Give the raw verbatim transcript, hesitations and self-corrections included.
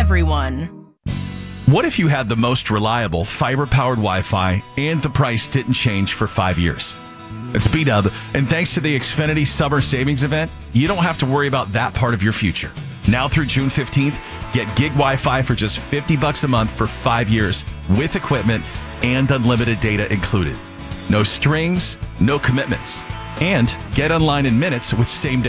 everyone. What if you had the most reliable fiber-powered Wi-Fi and the price didn't change for five years? It's B-Dub, and thanks to the Xfinity Summer Savings Event, you don't have to worry about that part of your future. Now through June fifteenth, get gig Wi-Fi for just fifty bucks a month for five years with equipment and unlimited data included. No strings, no commitments. And get online in minutes with same-day